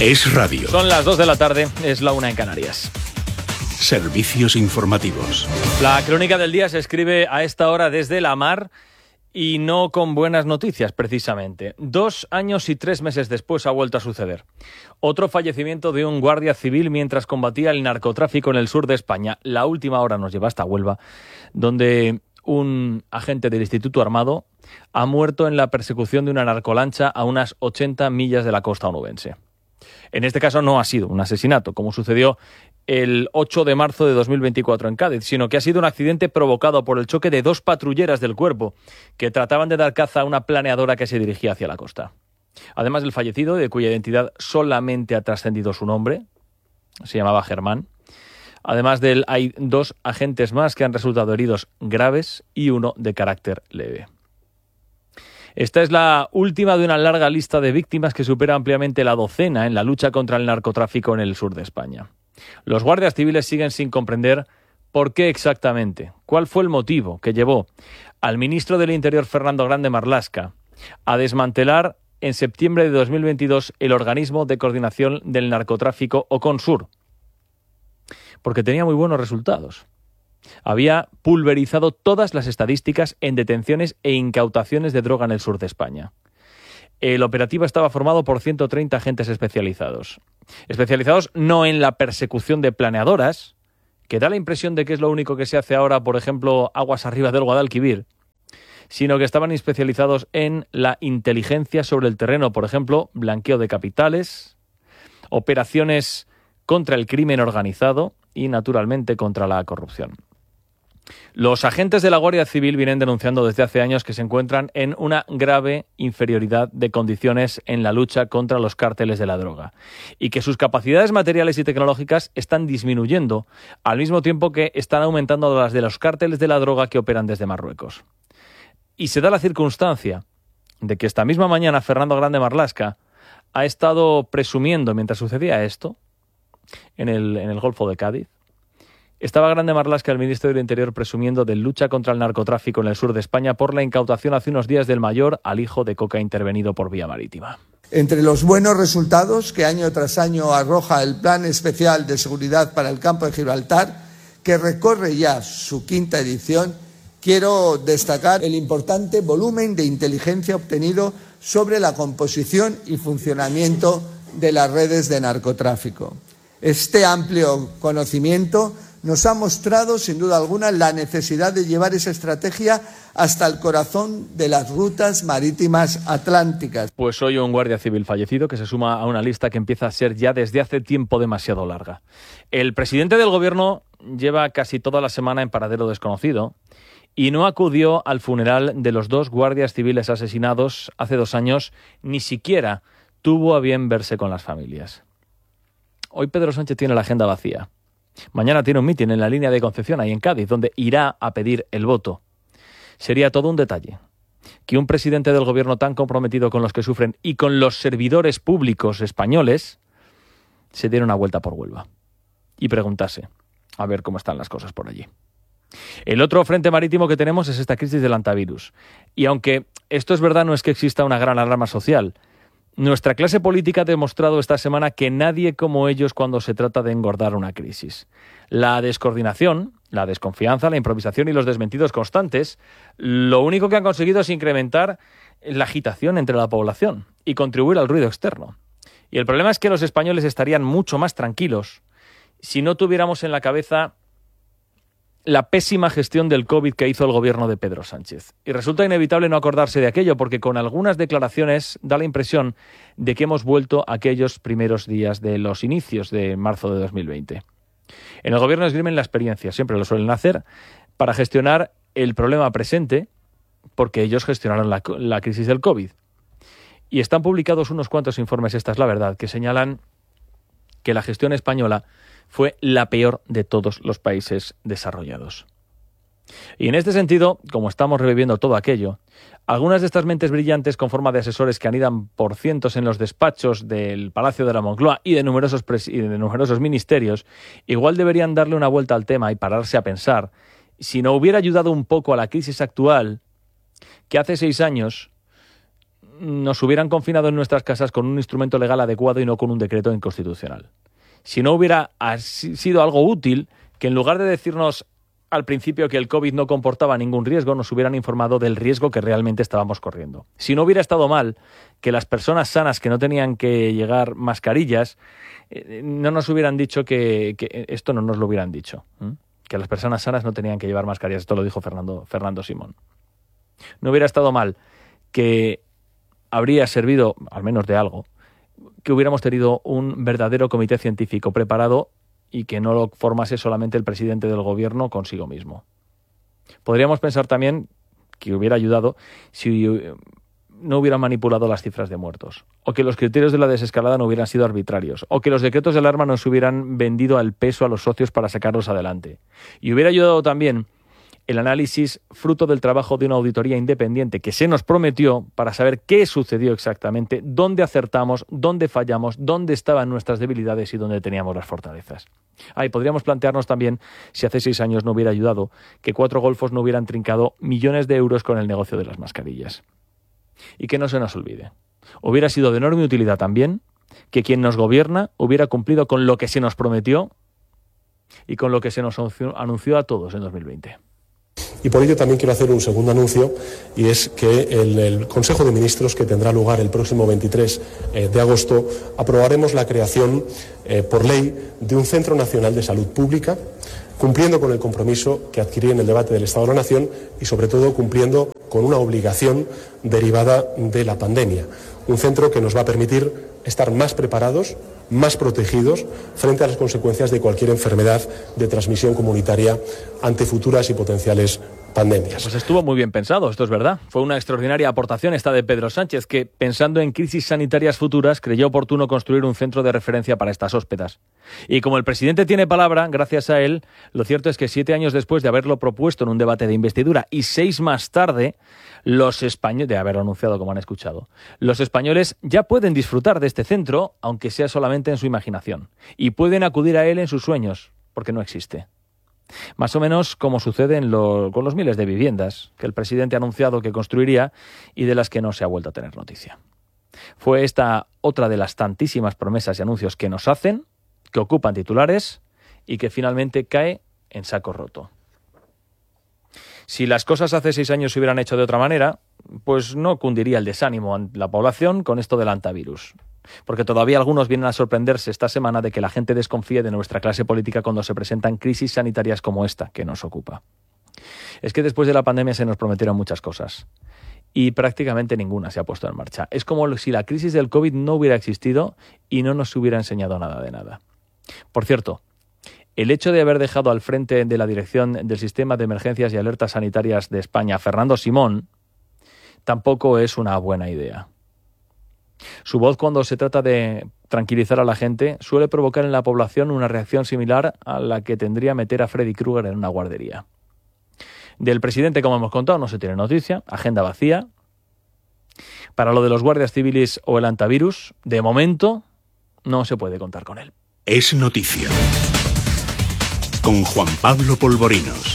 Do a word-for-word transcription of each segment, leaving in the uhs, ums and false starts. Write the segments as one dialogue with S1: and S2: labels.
S1: Es radio.
S2: Son las dos de la tarde, es la una en Canarias.
S1: Servicios informativos.
S2: La crónica del día se escribe a esta hora desde la mar y no con buenas noticias, precisamente. Dos años y tres meses después ha vuelto a suceder. Otro fallecimiento de un guardia civil mientras combatía el narcotráfico en el sur de España. La última hora nos lleva hasta Huelva, donde un agente del Instituto Armado ha muerto en la persecución de una narcolancha a unas ochenta millas de la costa onubense. En este caso no ha sido un asesinato, como sucedió el ocho de marzo de dos mil veinticuatro en Cádiz, sino que ha sido un accidente provocado por el choque de dos patrulleras del cuerpo que trataban de dar caza a una planeadora que se dirigía hacia la costa. Además del fallecido, de cuya identidad solamente ha trascendido su nombre, se llamaba Germán. Además de él, hay dos agentes más que han resultado heridos graves y uno de carácter leve. Esta es la última de una larga lista de víctimas que supera ampliamente la docena en la lucha contra el narcotráfico en el sur de España. Los guardias civiles siguen sin comprender por qué exactamente, cuál fue el motivo que llevó al ministro del Interior, Fernando Grande Marlaska, a desmantelar en septiembre de dos mil veintidós el organismo de coordinación del narcotráfico Oconsur, porque tenía muy buenos resultados. Había pulverizado todas las estadísticas en detenciones e incautaciones de droga en el sur de España. El operativo estaba formado por ciento treinta agentes especializados. Especializados no en la persecución de planeadoras, que da la impresión de que es lo único que se hace ahora, por ejemplo, aguas arriba del Guadalquivir, sino que estaban especializados en la inteligencia sobre el terreno, por ejemplo, blanqueo de capitales, operaciones contra el crimen organizado y, naturalmente, contra la corrupción. Los agentes de la Guardia Civil vienen denunciando desde hace años que se encuentran en una grave inferioridad de condiciones en la lucha contra los cárteles de la droga y que sus capacidades materiales y tecnológicas están disminuyendo al mismo tiempo que están aumentando las de los cárteles de la droga que operan desde Marruecos. Y se da la circunstancia de que esta misma mañana Fernando Grande Marlaska ha estado presumiendo, mientras sucedía esto, en el, en el Golfo de Cádiz, estaba Grande Marlaska, el ministro del Interior, presumiendo de lucha contra el narcotráfico en el sur de España por la incautación hace unos días del mayor al hijo de coca intervenido por vía marítima.
S3: Entre los buenos resultados que año tras año arroja el Plan Especial de Seguridad para el Campo de Gibraltar, que recorre ya su quinta edición, quiero destacar el importante volumen de inteligencia obtenido sobre la composición y funcionamiento de las redes de narcotráfico. Este amplio conocimiento nos ha mostrado, sin duda alguna, la necesidad de llevar esa estrategia hasta el corazón de las rutas marítimas atlánticas.
S2: Pues hoy un guardia civil fallecido que se suma a una lista que empieza a ser ya desde hace tiempo demasiado larga. El presidente del gobierno lleva casi toda la semana en paradero desconocido y no acudió al funeral de los dos guardias civiles asesinados hace dos años, ni siquiera tuvo a bien verse con las familias. Hoy Pedro Sánchez tiene la agenda vacía. Mañana tiene un mitin en la línea de Concepción, ahí en Cádiz, donde irá a pedir el voto. Sería todo un detalle que un presidente del gobierno tan comprometido con los que sufren y con los servidores públicos españoles se diera una vuelta por Huelva y preguntase a ver cómo están las cosas por allí. El otro frente marítimo que tenemos es esta crisis del hantavirus. Y aunque esto es verdad, no es que exista una gran alarma social. Nuestra clase política ha demostrado esta semana que nadie como ellos cuando se trata de engordar una crisis. La descoordinación, la desconfianza, la improvisación y los desmentidos constantes, lo único que han conseguido es incrementar la agitación entre la población y contribuir al ruido externo. Y el problema es que los españoles estarían mucho más tranquilos si no tuviéramos en la cabeza la pésima gestión del COVID que hizo el gobierno de Pedro Sánchez. Y resulta inevitable no acordarse de aquello, porque con algunas declaraciones da la impresión de que hemos vuelto a aquellos primeros días de los inicios de marzo de dos mil veinte. En el gobierno esgrimen la experiencia, siempre lo suelen hacer, para gestionar el problema presente, porque ellos gestionaron la, la crisis del COVID. Y están publicados unos cuantos informes, esta es la verdad, que señalan que la gestión española fue la peor de todos los países desarrollados. Y en este sentido, como estamos reviviendo todo aquello, algunas de estas mentes brillantes con forma de asesores que anidan por cientos en los despachos del Palacio de la Moncloa y de numerosos, pres- y de numerosos ministerios, igual deberían darle una vuelta al tema y pararse a pensar si no hubiera ayudado un poco a la crisis actual que hace seis años nos hubieran confinado en nuestras casas con un instrumento legal adecuado y no con un decreto inconstitucional. Si no hubiera sido algo útil, que en lugar de decirnos al principio que el COVID no comportaba ningún riesgo, nos hubieran informado del riesgo que realmente estábamos corriendo. Si no hubiera estado mal que las personas sanas que no tenían que llegar mascarillas, eh, no nos hubieran dicho que, que esto no nos lo hubieran dicho, ¿eh? Que las personas sanas no tenían que llevar mascarillas. Esto lo dijo Fernando, Fernando Simón. No hubiera estado mal que habría servido, al menos de algo, que hubiéramos tenido un verdadero comité científico preparado y que no lo formase solamente el presidente del gobierno consigo mismo. Podríamos pensar también que hubiera ayudado si no hubieran manipulado las cifras de muertos, o que los criterios de la desescalada no hubieran sido arbitrarios, o que los decretos de alarma no se hubieran vendido al peso a los socios para sacarlos adelante. Y hubiera ayudado también el análisis fruto del trabajo de una auditoría independiente que se nos prometió para saber qué sucedió exactamente, dónde acertamos, dónde fallamos, dónde estaban nuestras debilidades y dónde teníamos las fortalezas. Ah, y podríamos plantearnos también si hace seis años no hubiera ayudado que cuatro golfos no hubieran trincado millones de euros con el negocio de las mascarillas. Y que no se nos olvide, hubiera sido de enorme utilidad también que quien nos gobierna hubiera cumplido con lo que se nos prometió y con lo que se nos anunció a todos en dos mil veinte.
S4: Y por ello también quiero hacer un segundo anuncio, y es que en el Consejo de Ministros, que tendrá lugar el próximo veintitrés de agosto, aprobaremos la creación eh, por ley de un Centro Nacional de Salud Pública, cumpliendo con el compromiso que adquirí en el debate del Estado de la Nación y sobre todo cumpliendo con una obligación derivada de la pandemia. Un centro que nos va a permitir estar más preparados, más protegidos frente a las consecuencias de cualquier enfermedad de transmisión comunitaria ante futuras y potenciales pandemias.
S2: Pues estuvo muy bien pensado, esto es verdad. Fue una extraordinaria aportación esta de Pedro Sánchez, que, pensando en crisis sanitarias futuras, creyó oportuno construir un centro de referencia para estas hóspedas. Y como el presidente tiene palabra, gracias a él, lo cierto es que siete años después de haberlo propuesto en un debate de investidura y seis más tarde, los españoles, de haberlo anunciado como han escuchado, los españoles ya pueden disfrutar de este centro, aunque sea solamente en su imaginación, y pueden acudir a él en sus sueños, porque no existe. Más o menos como sucede en lo, con los miles de viviendas que el presidente ha anunciado que construiría y de las que no se ha vuelto a tener noticia. Fue esta otra de las tantísimas promesas y anuncios que nos hacen, que ocupan titulares y que finalmente cae en saco roto. Si las cosas hace seis años se hubieran hecho de otra manera, pues no cundiría el desánimo en la población con esto del antivirus. Porque todavía algunos vienen a sorprenderse esta semana de que la gente desconfíe de nuestra clase política cuando se presentan crisis sanitarias como esta que nos ocupa. Es que después de la pandemia se nos prometieron muchas cosas y prácticamente ninguna se ha puesto en marcha. Es como si la crisis del COVID no hubiera existido y no nos hubiera enseñado nada de nada. Por cierto, el hecho de haber dejado al frente de la dirección del Sistema de Emergencias y Alertas Sanitarias de España a Fernando Simón tampoco es una buena idea. Su voz, cuando se trata de tranquilizar a la gente, suele provocar en la población una reacción similar a la que tendría meter a Freddy Krueger en una guardería. Del presidente, como hemos contado, no se tiene noticia, agenda vacía. Para lo de los guardias civiles o el antivirus, de momento, no se puede contar con él.
S1: Es noticia. Con Juan Pablo Polvorinos.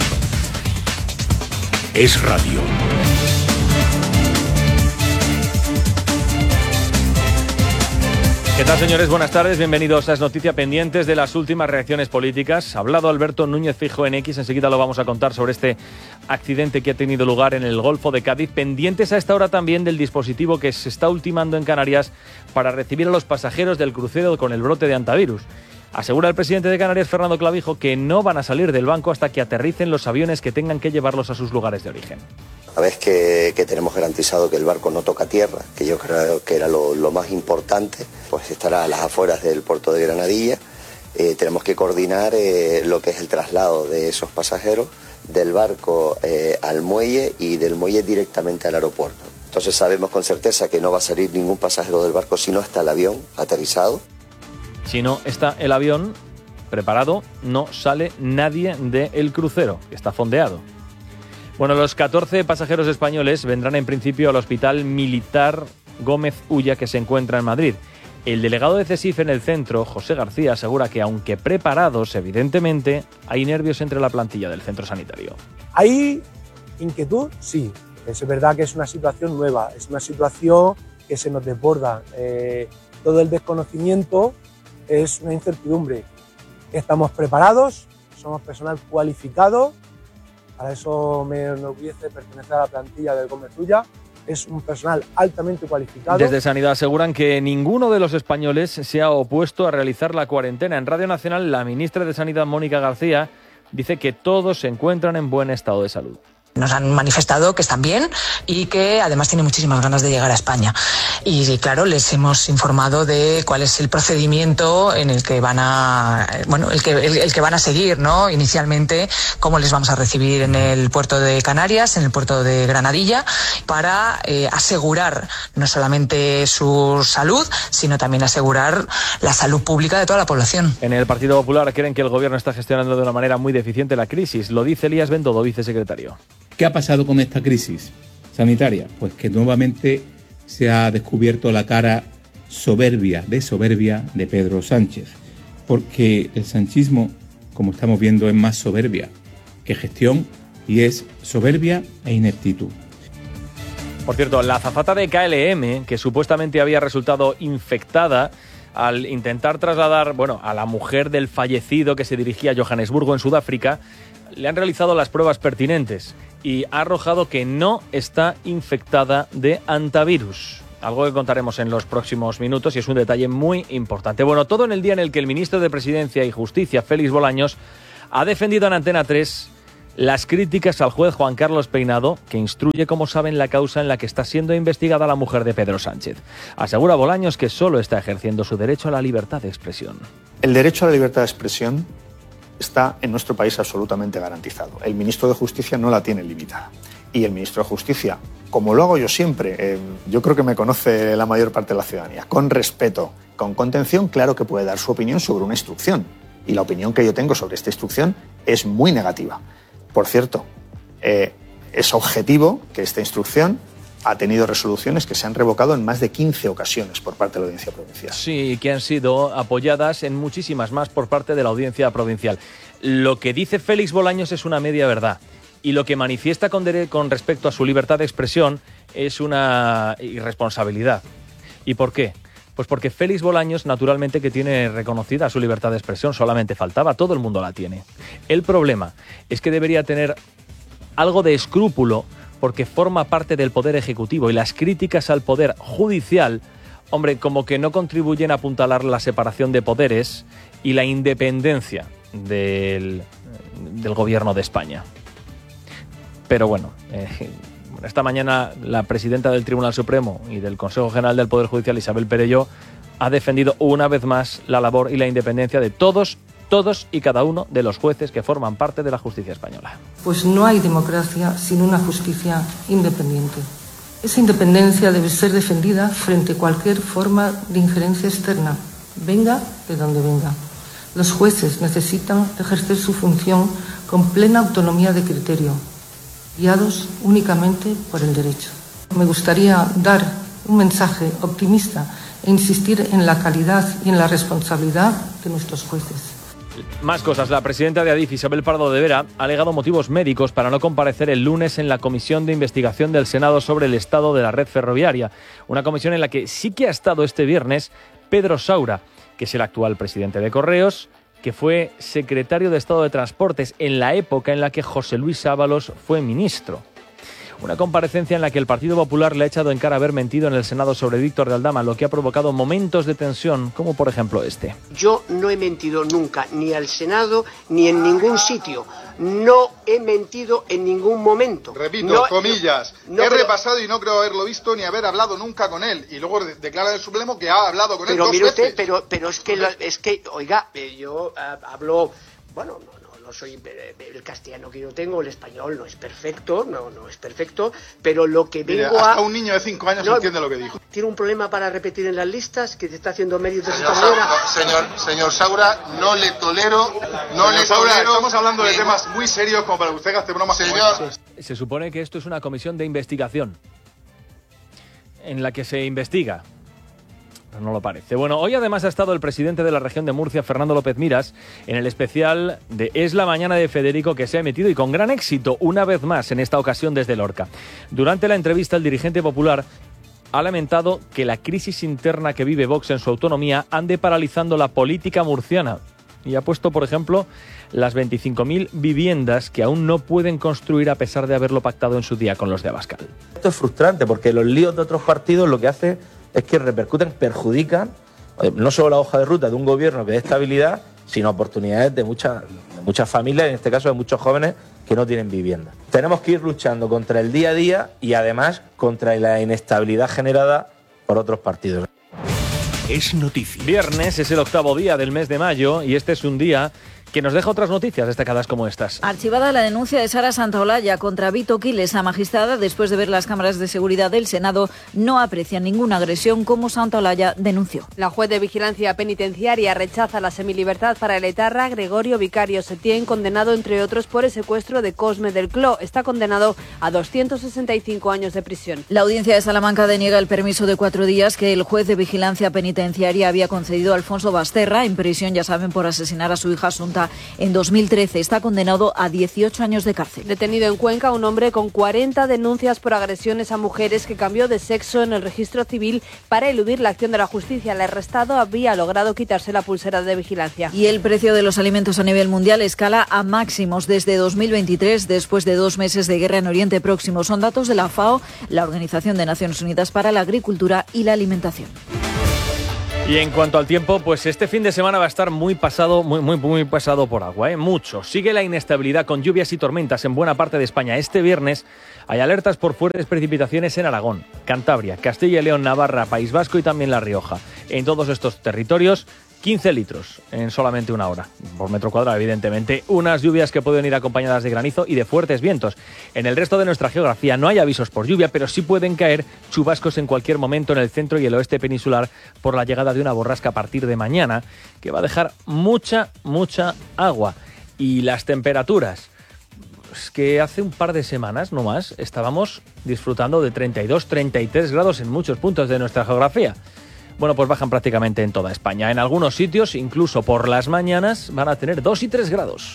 S1: Es radio.
S2: ¿Qué tal, señores? Buenas tardes, bienvenidos a Es Noticia, pendientes de las últimas reacciones políticas. Ha hablado Alberto Núñez Feijóo en X, enseguida lo vamos a contar sobre este accidente que ha tenido lugar en el Golfo de Cádiz. Pendientes a esta hora también del dispositivo que se está ultimando en Canarias para recibir a los pasajeros del crucero con el brote de antivirus. Asegura el presidente de Canarias, Fernando Clavijo, que no van a salir del banco hasta que aterricen los aviones que tengan que llevarlos a sus lugares de origen.
S5: Una vez que, que tenemos garantizado que el barco no toca tierra, que yo creo que era lo, lo más importante, pues estará a las afueras del puerto de Granadilla. Eh, tenemos que coordinar eh, lo que es el traslado de esos pasajeros del barco eh, al muelle y del muelle directamente al aeropuerto. Entonces sabemos con certeza que no va a salir ningún pasajero del barco si no está el avión aterrizado.
S2: Si no está el avión preparado, no sale nadie del crucero, que está fondeado. Bueno, los catorce pasajeros españoles vendrán en principio al Hospital Militar Gómez Ulla, que se encuentra en Madrid. El delegado de CESIF en el centro, José García, asegura que aunque preparados, evidentemente, hay nervios entre la plantilla del centro sanitario.
S6: ¿Hay inquietud? Sí. Es verdad que es una situación nueva, es una situación que se nos desborda. Eh, todo el desconocimiento es una incertidumbre. Estamos preparados, somos personal cualificado, para eso me enorgullece pertenecer a la plantilla del Gómez Ulla. Es un personal altamente cualificado.
S2: Desde Sanidad aseguran que ninguno de los españoles se ha opuesto a realizar la cuarentena. En Radio Nacional, la ministra de Sanidad, Mónica García, dice que todos se encuentran en buen estado de salud.
S7: Nos han manifestado que están bien y que además tienen muchísimas ganas de llegar a España. Y claro, les hemos informado de cuál es el procedimiento en el que van a, bueno, el que, el, el que van a seguir, ¿no? Inicialmente, cómo les vamos a recibir en el puerto de Canarias, en el puerto de Granadilla, para eh, asegurar no solamente su salud, sino también asegurar la salud pública de toda la población.
S2: En el Partido Popular creen que el gobierno está gestionando de una manera muy deficiente la crisis. Lo dice Elías Bendodo, vicesecretario.
S8: ¿Qué ha pasado con esta crisis sanitaria? Pues que nuevamente se ha descubierto la cara soberbia, de soberbia de Pedro Sánchez, porque el sanchismo, como estamos viendo, es más soberbia que gestión y es soberbia e ineptitud.
S2: Por cierto, la azafata de K L M, que supuestamente había resultado infectada al intentar trasladar, bueno, a la mujer del fallecido que se dirigía a Johannesburgo en Sudáfrica, le han realizado las pruebas pertinentes y ha arrojado que no está infectada de antivirus. Algo que contaremos en los próximos minutos y es un detalle muy importante. Bueno, todo en el día en el que el ministro de Presidencia y Justicia, Félix Bolaños, ha defendido en Antena tres las críticas al juez Juan Carlos Peinado, que instruye, como saben, la causa en la que está siendo investigada la mujer de Pedro Sánchez. Asegura Bolaños que solo está ejerciendo su derecho a la libertad de expresión.
S9: El derecho a la libertad de expresión está en nuestro país absolutamente garantizado. El ministro de Justicia no la tiene limitada. Y el ministro de Justicia, como lo hago yo siempre, eh, yo creo que me conoce la mayor parte de la ciudadanía, con respeto, con contención, claro que puede dar su opinión sobre una instrucción. Y la opinión que yo tengo sobre esta instrucción es muy negativa. Por cierto, eh, es objetivo que esta instrucción ha tenido resoluciones que se han revocado en más de quince ocasiones por parte de la Audiencia Provincial.
S2: Sí, que han sido apoyadas en muchísimas más por parte de la Audiencia Provincial. Lo que dice Félix Bolaños es una media verdad y lo que manifiesta con, dere- con respecto a su libertad de expresión es una irresponsabilidad. ¿Y por qué? Pues porque Félix Bolaños naturalmente que tiene reconocida su libertad de expresión, solamente faltaba, todo el mundo la tiene. El problema es que debería tener algo de escrúpulo porque forma parte del Poder Ejecutivo y las críticas al Poder Judicial, hombre, como que no contribuyen a apuntalar la separación de poderes y la independencia del, del Gobierno de España. Pero bueno, eh, esta mañana la presidenta del Tribunal Supremo y del Consejo General del Poder Judicial, Isabel Perelló, ha defendido una vez más la labor y la independencia de todos todos y cada uno de los jueces que forman parte de la justicia española.
S10: Pues no hay democracia sin una justicia independiente. Esa independencia debe ser defendida frente a cualquier forma de injerencia externa, venga de donde venga. Los jueces necesitan ejercer su función con plena autonomía de criterio, guiados únicamente por el derecho. Me gustaría dar un mensaje optimista e insistir en la calidad y en la responsabilidad de nuestros jueces.
S2: Más cosas. La presidenta de Adif, Isabel Pardo de Vera, ha alegado motivos médicos para no comparecer el lunes en la comisión de investigación del Senado sobre el estado de la red ferroviaria. Una comisión en la que sí que ha estado este viernes Pedro Saura, que es el actual presidente de Correos, que fue secretario de Estado de Transportes en la época en la que José Luis Ábalos fue ministro. Una comparecencia en la que el Partido Popular le ha echado en cara haber mentido en el Senado sobre Víctor de Aldama, lo que ha provocado momentos de tensión, como por ejemplo este.
S11: Yo no he mentido nunca, ni al Senado, ni en ningún sitio. No he mentido en ningún momento.
S12: Repito,
S11: no,
S12: comillas,
S11: no, no,
S12: he
S11: pero,
S12: repasado y no creo haberlo visto ni haber hablado nunca con él. Y luego declara en el Supremo que ha hablado con
S11: pero,
S12: él dos
S11: mire usted,
S12: veces.
S11: Pero, pero es que, es que, oiga, yo uh, hablo, bueno, no, no. No soy el castellano que yo tengo, el español no es perfecto, no, no es perfecto, pero lo que vengo
S12: Mire, hasta
S11: a...
S12: un niño de cinco años no entiende lo que dijo.
S11: ¿Tiene un problema para repetir en las listas que se está haciendo medios de
S12: Señor,
S11: esta manera?
S12: no, señor, señor Saura, no le tolero, no señor le Saura, tolero... Estamos hablando de temas muy serios como para que usted gaste bromas. Señor.
S2: Se supone que esto es una comisión de investigación en la que se investiga Pero no lo parece. Bueno, hoy además ha estado el presidente de la región de Murcia, Fernando López Miras, en el especial de Es la Mañana de Federico, que se ha emitido y con gran éxito, una vez más, en esta ocasión desde Lorca. Durante la entrevista, el dirigente popular ha lamentado que la crisis interna que vive Vox en su autonomía ande paralizando la política murciana. Y ha puesto, por ejemplo, las veinticinco mil viviendas que aún no pueden construir a pesar de haberlo pactado en su día con los de Abascal.
S13: Esto es frustrante porque los líos de otros partidos lo que hace es que repercuten, perjudican no solo la hoja de ruta de un gobierno que dé estabilidad, sino oportunidades de muchas, de muchas familias, en este caso de muchos jóvenes que no tienen vivienda. Tenemos que ir luchando contra el día a día y además contra la inestabilidad generada por otros partidos.
S1: Es noticia.
S2: Viernes es el octavo día del mes de mayo y este es un día que nos deja otras noticias destacadas como estas.
S14: Archivada la denuncia de Sara Santaolalla contra Vito Quiles, la magistrada, después de ver las cámaras de seguridad del Senado, no aprecia ninguna agresión como Santaolalla denunció.
S15: La juez de vigilancia penitenciaria rechaza la semilibertad para el etarra Gregorio Vicario Setién, condenado entre otros por el secuestro de Cosme del Cló. Está condenado a doscientos sesenta y cinco años de prisión.
S14: La audiencia de Salamanca deniega el permiso de cuatro días que el juez de vigilancia penitenciaria había concedido a Alfonso Basterra, en prisión, ya saben, por asesinar a su hija Asunta en dos mil trece. Está condenado a dieciocho años de cárcel.
S15: Detenido en Cuenca un hombre con cuarenta denuncias por agresiones a mujeres que cambió de sexo en el registro civil para eludir la acción de la justicia. El arrestado había logrado quitarse la pulsera de vigilancia.
S14: Y el precio de los alimentos a nivel mundial escala a máximos desde dos mil veintitrés, después de dos meses de guerra en Oriente Próximo. Son datos de la FAO, la Organización de Naciones Unidas para la Agricultura y la Alimentación.
S2: Y en cuanto al tiempo, pues este fin de semana va a estar muy pasado, muy, muy, muy pasado por agua, ¿eh? Mucho. Sigue la inestabilidad con lluvias y tormentas en buena parte de España. Este viernes hay alertas por fuertes precipitaciones en Aragón, Cantabria, Castilla y León, Navarra, País Vasco y también La Rioja. En todos estos territorios, quince litros en solamente una hora, por metro cuadrado, evidentemente. Unas lluvias que pueden ir acompañadas de granizo y de fuertes vientos. En el resto de nuestra geografía no hay avisos por lluvia, pero sí pueden caer chubascos en cualquier momento en el centro y el oeste peninsular por la llegada de una borrasca a partir de mañana, que va a dejar mucha, mucha agua. Y las temperaturas, es que hace un par de semanas, no más, estábamos disfrutando de treinta y dos, treinta y tres grados en muchos puntos de nuestra geografía. Bueno, pues bajan prácticamente en toda España. En algunos sitios, incluso por las mañanas, van a tener dos y tres grados.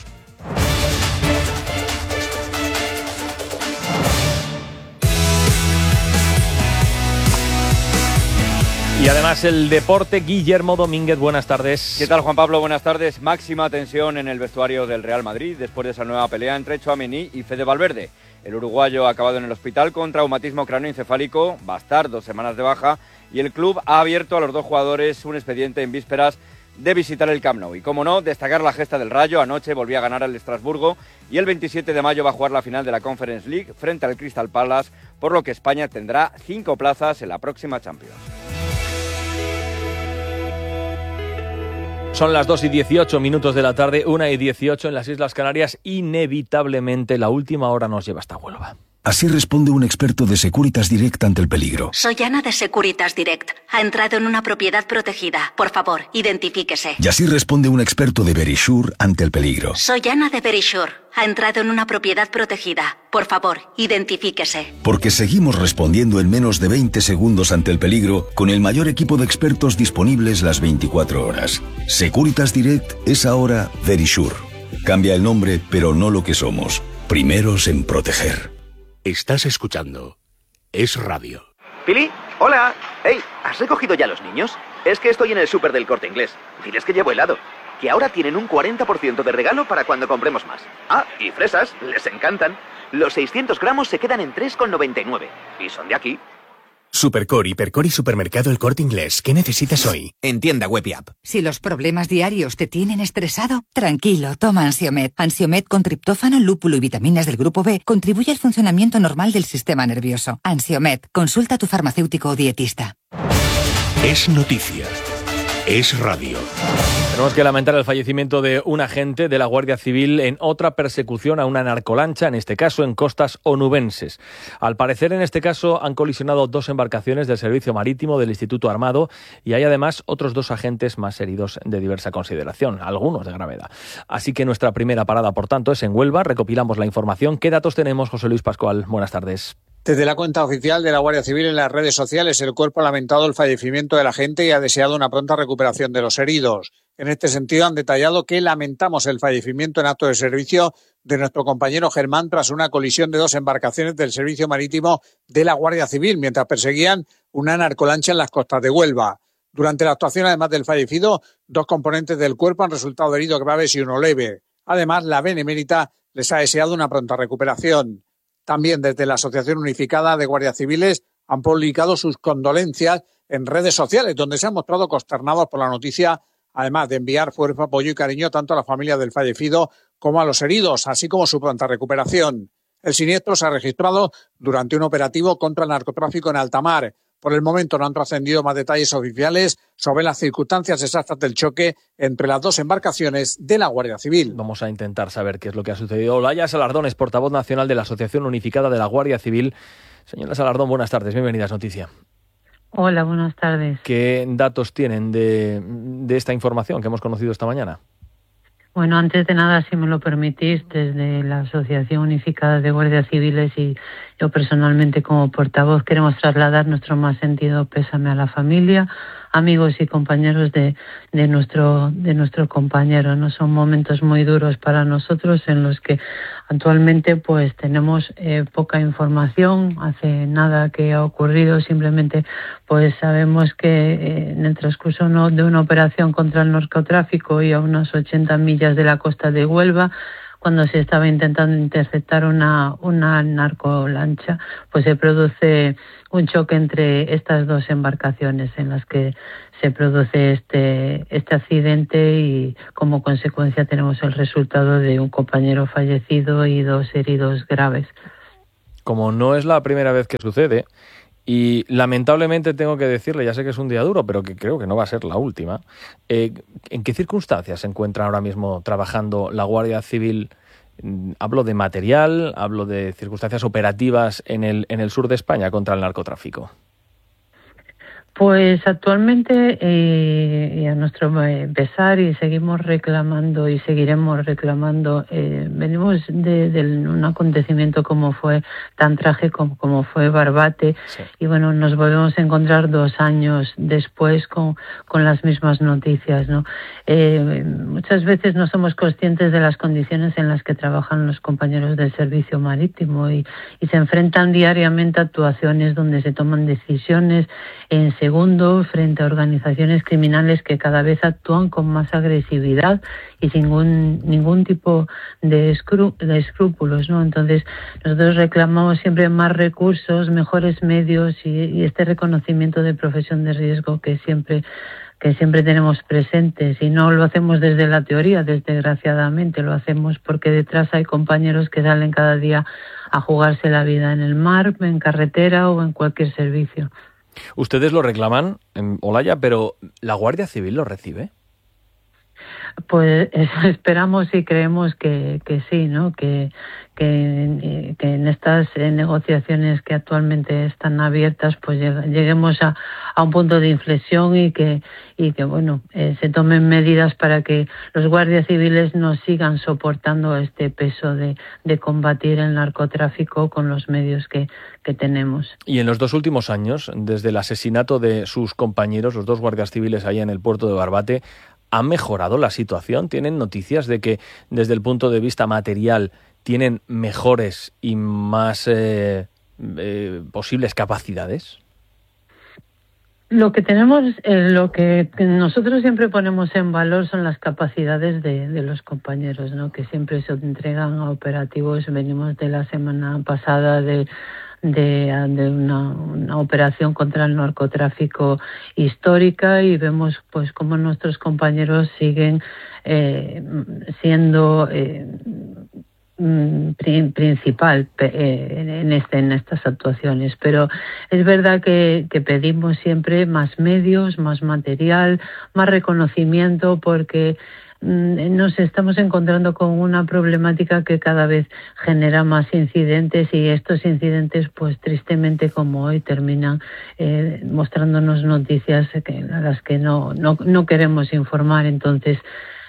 S2: Y además el deporte, Guillermo Domínguez, buenas tardes.
S16: ¿Qué tal, Juan Pablo? Buenas tardes. Máxima tensión en el vestuario del Real Madrid después de esa nueva pelea entre Tchouaméni y Fede Valverde. El uruguayo ha acabado en el hospital con traumatismo cráneoencefálico, va a estar dos semanas de baja y el club ha abierto a los dos jugadores un expediente en vísperas de visitar el Camp Nou. Y como no, destacar la gesta del Rayo. Anoche volvió a ganar al Estrasburgo y el veintisiete de mayo va a jugar la final de la Conference League frente al Crystal Palace, por lo que España tendrá cinco plazas en la próxima Champions.
S2: Son las dos y dieciocho minutos de la tarde, una y dieciocho en las Islas Canarias. Inevitablemente la última hora nos lleva hasta Huelva.
S17: Así responde un experto de Securitas Direct ante el peligro.
S18: Soy Ana de Securitas Direct. Ha entrado en una propiedad protegida. Por favor, identifíquese.
S17: Y así responde un experto de Verisure ante el peligro.
S18: Soy Ana de Verisure. Ha entrado en una propiedad protegida. Por favor, identifíquese.
S17: Porque seguimos respondiendo en menos de veinte segundos ante el peligro con el mayor equipo de expertos disponibles las veinticuatro horas. Securitas Direct es ahora Verisure. Cambia el nombre, pero no lo que somos. Primeros en proteger.
S1: Estás escuchando Es Radio.
S19: Pili, hola. Hey, ¿has recogido ya a los niños? Es que estoy en el súper del Corte Inglés. Diles que llevo helado. Que ahora tienen un cuarenta por ciento de regalo para cuando compremos más. Ah, y fresas, les encantan. Los seiscientos gramos se quedan en tres con noventa y nueve. Y son de aquí.
S1: Supercore, Hipercore y Supermercado El Corte Inglés. ¿Qué necesitas hoy?
S20: En tienda web y app.
S21: Si los problemas diarios te tienen estresado, tranquilo, toma Ansiomed. Ansiomed con triptófano, lúpulo y vitaminas del grupo B contribuye al funcionamiento normal del sistema nervioso. Ansiomed, consulta a tu farmacéutico o dietista.
S1: Es noticia. Es Radio.
S2: Tenemos que lamentar el fallecimiento de un agente de la Guardia Civil en otra persecución a una narcolancha, en este caso en costas onubenses. Al parecer, en este caso, han colisionado dos embarcaciones del Servicio Marítimo del Instituto Armado y hay además otros dos agentes más heridos de diversa consideración, algunos de gravedad. Así que nuestra primera parada, por tanto, es en Huelva. Recopilamos la información. ¿Qué datos tenemos, José Luis Pascual? Buenas tardes.
S20: Desde la cuenta oficial de la Guardia Civil en las redes sociales, el cuerpo ha lamentado el fallecimiento de la gente y ha deseado una pronta recuperación de los heridos. En este sentido, han detallado que lamentamos el fallecimiento en acto de servicio de nuestro compañero Germán tras una colisión de dos embarcaciones del Servicio Marítimo de la Guardia Civil mientras perseguían una narcolancha en las costas de Huelva. Durante la actuación, además del fallecido, dos componentes del cuerpo han resultado heridos graves y uno leve. Además, la Benemérita les ha deseado una pronta recuperación. También desde la Asociación Unificada de Guardias Civiles han publicado sus condolencias en redes sociales, donde se han mostrado consternados por la noticia, además de enviar fuerza, apoyo y cariño tanto a la familia del fallecido como a los heridos, así como su pronta recuperación. El siniestro se ha registrado durante un operativo contra el narcotráfico en alta mar. Por el momento no han trascendido más detalles oficiales sobre las circunstancias exactas del choque entre las dos embarcaciones de la Guardia Civil.
S2: Vamos a intentar saber qué es lo que ha sucedido. Olaya Salardón es portavoz nacional de la Asociación Unificada de la Guardia Civil. Señora Salardón, buenas tardes, bienvenidas a Noticia.
S22: Hola, buenas tardes.
S2: ¿Qué datos tienen de, de esta información que hemos conocido esta mañana?
S22: Bueno, antes de nada, si me lo permitís, desde la Asociación Unificada de Guardias Civiles y yo personalmente como portavoz queremos trasladar nuestro más sentido pésame a la familia, amigos y compañeros de, de nuestro de nuestro compañero. No son momentos muy duros para nosotros en los que actualmente pues tenemos eh, poca información. Hace nada que ha ocurrido, simplemente pues sabemos que eh, en el transcurso no, de una operación contra el narcotráfico y a unas ochenta millas de la costa de Huelva, cuando se estaba intentando interceptar una, una narcolancha, pues se produce un choque entre estas dos embarcaciones en las que se produce este, este accidente y como consecuencia tenemos el resultado de un compañero fallecido y dos heridos graves.
S2: Como no es la primera vez que sucede, y lamentablemente tengo que decirle, ya sé que es un día duro, pero que creo que no va a ser la última, eh, ¿en qué circunstancias se encuentra ahora mismo trabajando la Guardia Civil? Hablo de material, hablo de circunstancias operativas en el, en el sur de España contra el narcotráfico.
S22: Pues actualmente eh, y a nuestro pesar y seguimos reclamando y seguiremos reclamando, eh, venimos de, de un acontecimiento como fue tan trágico como, como fue Barbate, sí. Y bueno, nos volvemos a encontrar dos años después con, con las mismas noticias, ¿no? Eh, muchas veces no somos conscientes de las condiciones en las que trabajan los compañeros del servicio marítimo y, y se enfrentan diariamente a actuaciones donde se toman decisiones en segundo frente a organizaciones criminales que cada vez actúan con más agresividad y sin ningún, ningún tipo de, escru- de escrúpulos, ¿no? Entonces nosotros reclamamos siempre más recursos, mejores medios y, y este reconocimiento de profesión de riesgo que siempre que siempre tenemos presentes, y no lo hacemos desde la teoría, desgraciadamente lo hacemos porque detrás hay compañeros que salen cada día a jugarse la vida en el mar, en carretera o en cualquier servicio.
S2: Ustedes lo reclaman en Olaya, pero ¿la Guardia Civil lo recibe?
S22: Pues esperamos y creemos que, que sí, ¿no? Que, que, que en estas negociaciones que actualmente están abiertas, pues lleguemos a, a un punto de inflexión y que, y que bueno, eh, se tomen medidas para que los guardias civiles no sigan soportando este peso de, de combatir el narcotráfico con los medios que, que tenemos.
S2: Y en los dos últimos años, desde el asesinato de sus compañeros, los dos guardias civiles allá en el puerto de Barbate, ¿ha mejorado la situación? ¿Tienen noticias de que desde el punto de vista material tienen mejores y más eh, eh, posibles capacidades?
S22: Lo que tenemos, eh, lo que nosotros siempre ponemos en valor son las capacidades de, de los compañeros, ¿no? Que siempre se entregan a operativos. Venimos de la semana pasada de de, de una, una operación contra el narcotráfico histórica y vemos pues cómo nuestros compañeros siguen eh, siendo eh, principal eh, en este en estas actuaciones, pero es verdad que, que pedimos siempre más medios, más material, más reconocimiento, porque nos estamos encontrando con una problemática que cada vez genera más incidentes y estos incidentes, pues tristemente como hoy, terminan eh, mostrándonos noticias que, a las que no, no, no queremos informar. Entonces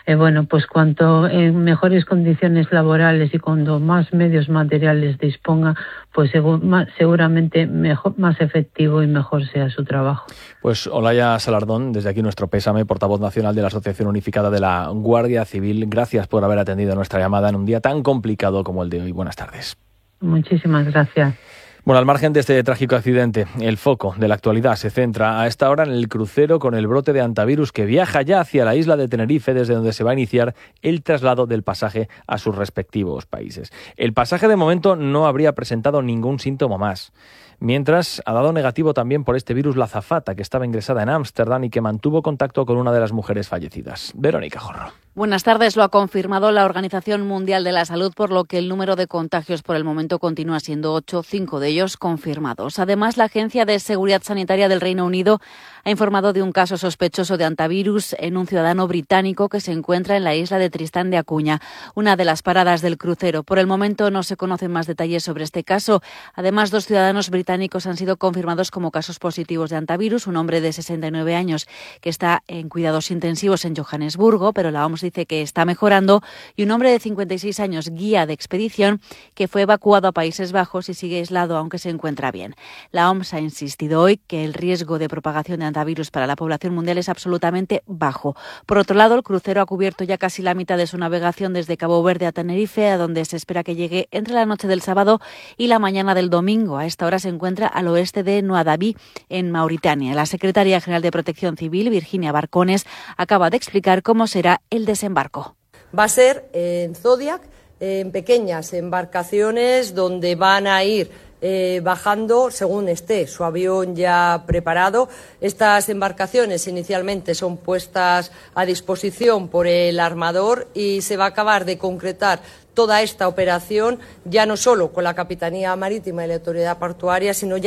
S22: eh, bueno, pues cuanto en mejores condiciones laborales y cuanto más medios materiales disponga, pues seguro, más, seguramente mejor, más efectivo y mejor sea su trabajo.
S2: Pues Olaya Salardón, desde aquí nuestro pésame, portavoz nacional de la Asociación Unificada de la Guardia Civil. Gracias por haber atendido nuestra llamada en un día tan complicado como el de hoy. Buenas tardes.
S22: Muchísimas gracias.
S2: Bueno, al margen de este trágico accidente, el foco de la actualidad se centra a esta hora en el crucero con el brote de hantavirus que viaja ya hacia la isla de Tenerife, desde donde se va a iniciar el traslado del pasaje a sus respectivos países. El pasaje de momento no habría presentado ningún síntoma más. Mientras, ha dado negativo también por este virus la azafata que estaba ingresada en Ámsterdam y que mantuvo contacto con una de las mujeres fallecidas. Verónica Jorro.
S3: Buenas tardes. Lo ha confirmado la Organización Mundial de la Salud, por lo que el número de contagios por el momento continúa siendo ocho, cinco de ellos confirmados. Además, la Agencia de Seguridad Sanitaria del Reino Unido ha informado de un caso sospechoso de hantavirus en un ciudadano británico que se encuentra en la isla de Tristán de Acuña, una de las paradas del crucero. Por el momento no se conocen más detalles sobre este caso. Además, dos ciudadanos británicos han sido confirmados como casos positivos de hantavirus. Un hombre de sesenta y nueve años que está en cuidados intensivos en Johannesburgo, pero la O M S dice que está mejorando, y un hombre de cincuenta y seis años, guía de expedición, que fue evacuado a Países Bajos y sigue aislado aunque se encuentra bien. La O M S ha insistido hoy que el riesgo de propagación de hantavirus para la población mundial es absolutamente bajo. Por otro lado, el crucero ha cubierto ya casi la mitad de su navegación desde Cabo Verde a Tenerife, a donde se espera que llegue entre la noche del sábado y la mañana del domingo. A esta hora se encuentra al oeste de Nuadhabi, en Mauritania. La secretaria general de Protección Civil, Virginia Barcones, acaba de explicar cómo será el desembarco.
S4: Va a ser en Zodiac, en pequeñas embarcaciones donde van a ir eh, bajando según esté su avión ya preparado. Estas embarcaciones inicialmente son puestas a disposición por el armador y se va a acabar de concretar toda esta operación ya no solo con la Capitanía Marítima y la Autoridad Portuaria, sino ya